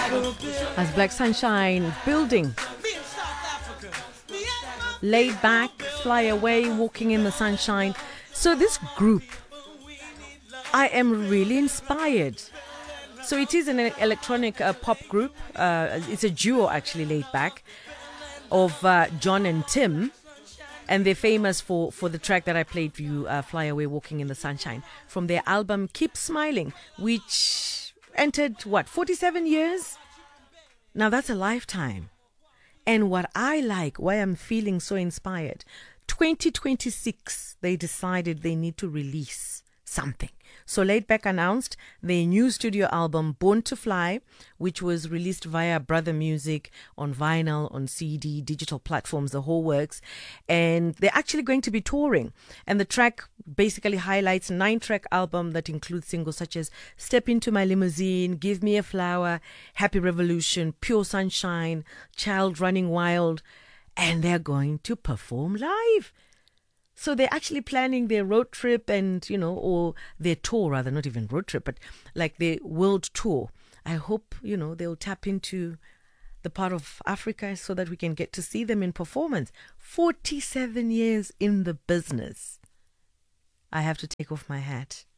As Black Sunshine building. Laid back, fly away, walking in the sunshine. So this group, I am really inspired. So it is an electronic pop group. It's a duo actually, Laid Back, of John and Tim. And they're famous for the track that I played for you, Fly Away, Walking in the Sunshine, from their album Keep Smiling, which entered, 47 years? Now that's a lifetime. And what I like, why I'm feeling so inspired, 2026, they decided they need to release something. So Laid Back announced their new studio album, Born to Fly, which was released via Brother Music on vinyl, on CD, digital platforms, the whole works. And they're actually going to be touring. And the track basically highlights a 9-track album that includes singles such as Step Into My Limousine, Give Me a Flower, Happy Revolution, Pure Sunshine, Child Running Wild. And they're going to perform live. So they're actually planning their road trip and, or their tour, rather, not even road trip, but like their world tour. I hope, they'll tap into the part of Africa so that we can get to see them in performance. 47 years in the business. I have to take off my hat.